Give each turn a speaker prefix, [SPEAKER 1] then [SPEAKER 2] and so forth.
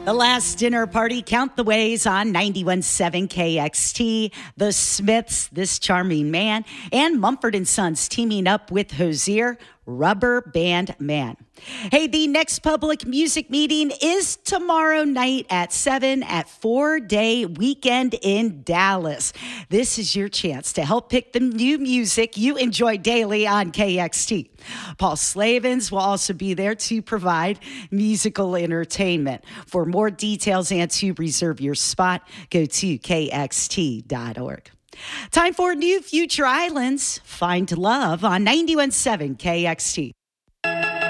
[SPEAKER 1] The Last Dinner Party, Count the Ways on 91.7 KXT. The Smiths, This Charming Man, and Mumford & Sons teaming up with Hozier, Rubber Band Man. Hey, the next public music meeting is tomorrow night at 7 at 4-Day Weekend in Dallas. This is your chance to help pick the new music you enjoy daily on KXT. Paul Slavens will also be there to provide musical entertainment. For more details and to reserve your spot, go to kxt.org. Time for New Future Islands. Find love on 91.7 KXT.